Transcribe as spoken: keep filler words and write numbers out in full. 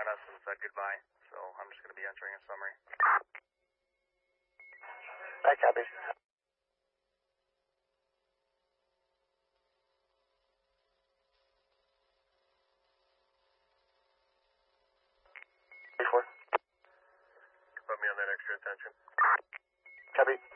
us and said goodbye. So I'm just going to be entering a summary. I copy. Before. Put me on that extra attention. Copy.